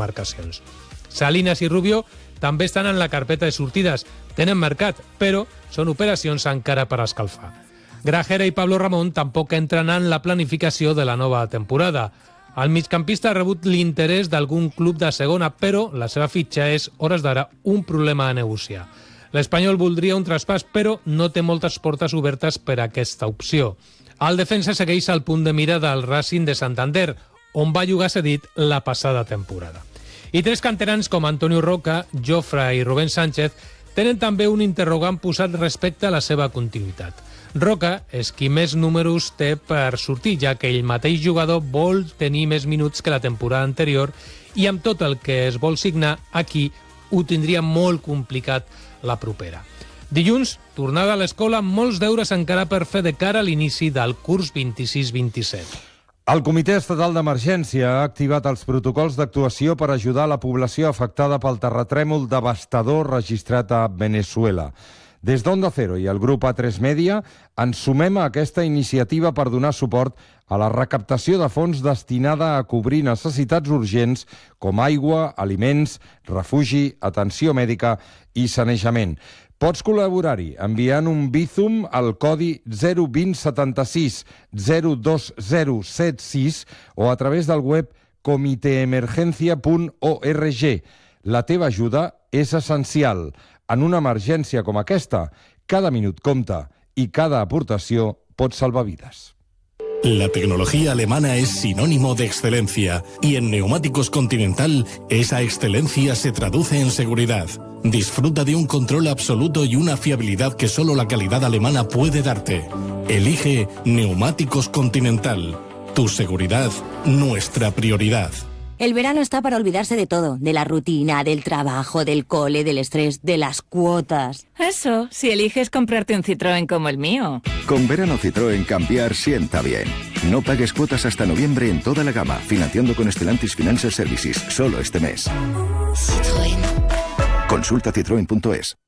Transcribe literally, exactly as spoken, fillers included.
demarcacions. Salinas i Rubio també estan en la carpeta de sortides. Tenen mercat, però són operacions encara per escalfar. Grajera i Pablo Ramón tampoc entren en la planificació de la nova temporada. El migcampista ha rebut l'interès d'algun club de segona, però la seva fitxa és, hores d'ara, un problema a negociar. L'Espanyol voldria un traspàs, però no té moltes portes obertes per a aquesta opció. El defensa segueix al punt de mira del Racing de Santander, on va jugar cedit la passada temporada. I tres canterans com Antonio Roca, Jofre i Rubén Sánchez tenen també un interrogant posat respecte a la seva continuïtat. Roca és qui més números té per sortir, ja que ell mateix jugador vol tenir més minuts que la temporada anterior i amb tot el que es vol signar aquí ho tindria molt complicat la propera. Dilluns, tornada a l'escola amb molts deures encara per fer de cara a l'inici del curs vint-i-sis vint-i-set. El Comitè Estatal d'Emergència ha activat els protocols d'actuació per ajudar la població afectada pel terratrèmol devastador registrat a Venezuela. Des d'Onda Cero i el grup A tres Media ens sumem a aquesta iniciativa per donar suport a la recaptació de fons destinada a cobrir necessitats urgents com aigua, aliments, refugi, atenció mèdica i sanejament. Pots col·laborar-hi enviant un Bizum al codi zero dos zero set sis zero dos zero set sis o a través del web comiteemergencia punt org. La teva ajuda és essencial. En una emergència com aquesta, cada minut compta y cada aportación pot salvar vidas. La tecnología alemana es sinónimo de excelencia y en Neumáticos Continental esa excelencia se traduce en seguridad. Disfruta de un control absoluto y una fiabilidad que solo la calidad alemana puede darte. Elige Neumáticos Continental. Tu seguridad, nuestra prioridad. El verano está para olvidarse de todo, de la rutina, del trabajo, del cole, del estrés, de las cuotas. Eso, si eliges comprarte un Citroën como el mío. Con verano Citroën cambiar sienta bien. No pagues cuotas hasta noviembre en toda la gama, financiando con Stellantis Financial Services, solo este mes. Citroën. Consulta citroen punto es.